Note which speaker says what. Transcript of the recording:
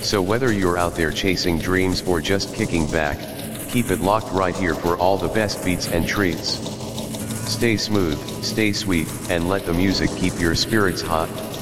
Speaker 1: So whether you're out there chasing dreams or just kicking back, keep it locked right here for all the best beats and treats. Stay smooth, stay sweet, and let the music keep your spirits hot.